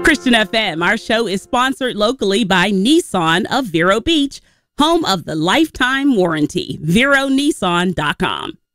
Christian FM, our show is sponsored locally by Nissan of Vero Beach, home of the lifetime warranty. VeroNissan.com.